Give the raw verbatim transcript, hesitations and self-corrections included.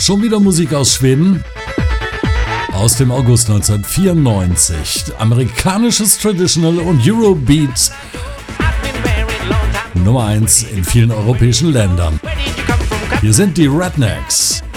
Schon wieder Musik aus Schweden? Aus dem August neunzehnhundertvierundneunzig. Amerikanisches Traditional und Eurobeat. Nummer eins in vielen europäischen Ländern. Hier sind die Rednecks.